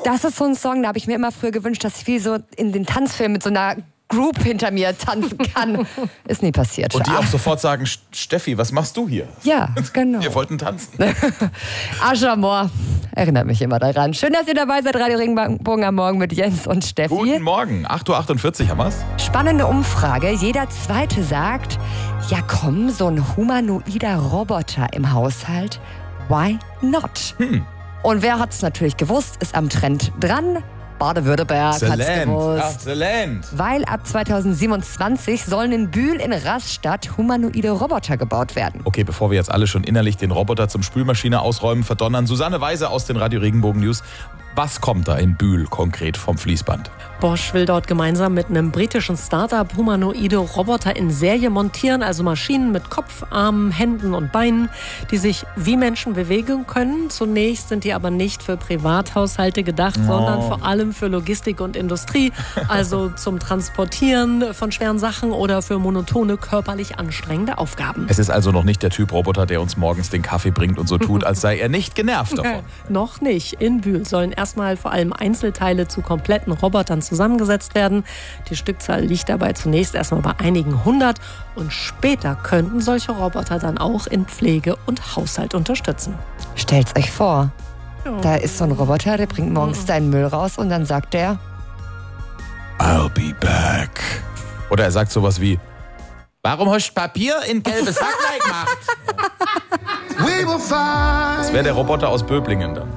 Das ist so ein Song, da habe ich mir immer früher gewünscht, dass ich wie so in den Tanzfilmen mit so einer Group hinter mir tanzen kann. Ist nie passiert. Und die auch sofort sagen, Steffi, was machst du hier? Ja, genau. Wir wollten tanzen. Aschamor. Erinnert mich immer daran. Schön, dass ihr dabei seid. Radio Regenbogen am Morgen mit Jens und Steffi. Guten Morgen. 8.48 Uhr haben wir's. Spannende Umfrage. Jeder Zweite sagt, ja komm, so ein humanoider Roboter im Haushalt. Why not? Und wer hat's natürlich gewusst, ist am Trend dran. Baden-Württemberg hat's gewusst. The Land. Weil ab 2027 sollen in Bühl in Rastatt humanoide Roboter gebaut werden. Okay, bevor wir jetzt alle schon innerlich den Roboter zum Spülmaschine ausräumen, verdonnern, Susanne Weise aus den Radio Regenbogen News. Was kommt da in Bühl konkret vom Fließband? Bosch will dort gemeinsam mit einem britischen Start-up humanoide Roboter in Serie montieren, also Maschinen mit Kopf, Armen, Händen und Beinen, die sich wie Menschen bewegen können. Zunächst sind die aber nicht für Privathaushalte gedacht, sondern vor allem für Logistik und Industrie, also zum Transportieren von schweren Sachen oder für monotone, körperlich anstrengende Aufgaben. Es ist also noch nicht der Typ Roboter, der uns morgens den Kaffee bringt und so tut, als sei er nicht genervt davon. Noch nicht. In Bühl sollen erstmal vor allem Einzelteile zu kompletten Robotern zusammengesetzt werden. Die Stückzahl liegt dabei zunächst erstmal bei einigen hundert und später könnten solche Roboter dann auch in Pflege und Haushalt unterstützen. Stellt's euch vor, da ist so ein Roboter, der bringt morgens deinen Müll raus und dann sagt der, I'll be back. Oder er sagt sowas wie, warum hast du Papier in gelbes Hacklein gemacht? Das wäre der Roboter aus Böblingen dann.